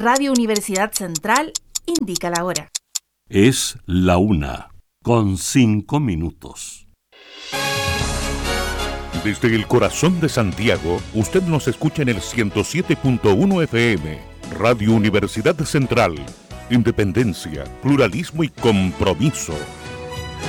Radio Universidad Central indica la hora. Es la 1:05. Desde el corazón de Santiago, usted nos escucha en el 107.1 FM, Radio Universidad Central. Independencia, pluralismo y compromiso.